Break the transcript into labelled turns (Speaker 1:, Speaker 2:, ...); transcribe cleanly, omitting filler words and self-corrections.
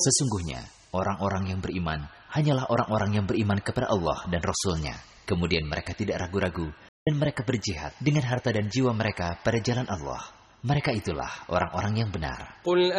Speaker 1: Sesungguhnya, orang-orang yang beriman hanyalah orang-orang yang beriman kepada Allah dan Rasul-Nya. Kemudian mereka tidak ragu-ragu dan mereka berjihad dengan harta dan jiwa mereka pada jalan Allah. Mereka itulah orang-orang yang benar.